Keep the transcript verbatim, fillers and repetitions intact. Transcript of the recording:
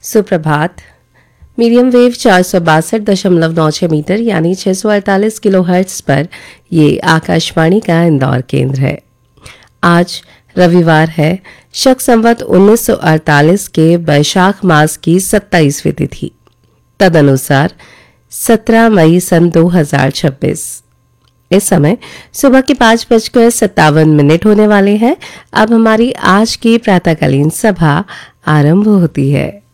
सुप्रभात। Medium wave चार सौ बासठ दशमलव नौ छह मीटर यानी छह सौ अड़तालीस किलो हर्ट्ज पर ये आकाशवाणी का इंदौर केंद्र है। आज रविवार है, शक संवत उन्नीस सौ अड़तालीस के वैशाख मास की सत्ताईसवीं तिथि, तदनुसार सत्रह मई सन दो हजार छब्बीस। इस समय सुबह के पाँच बजकर सत्तावन मिनट होने वाले हैं। अब हमारी आज की प्रातःकालीन सभा आरंभ होती है।